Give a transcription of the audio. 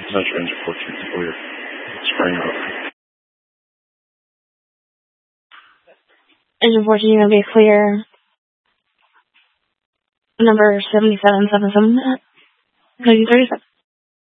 Central engine 14 clear. Spring up. Engine 14, you're going to be clear. Number 7777. 1937.